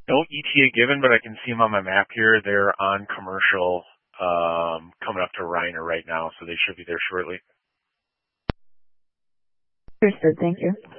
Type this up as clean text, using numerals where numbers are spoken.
No ETA given, but I can see them on my map here. They're on commercial, coming up to Reiner right now, so they should be there shortly. Understood. Thank you.